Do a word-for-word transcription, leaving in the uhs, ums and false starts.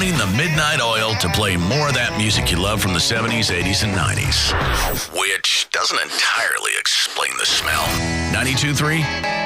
burning the midnight oil to play more of that music you love from the seventies, eighties, and nineties. Which doesn't entirely explain the smell. ninety-two point three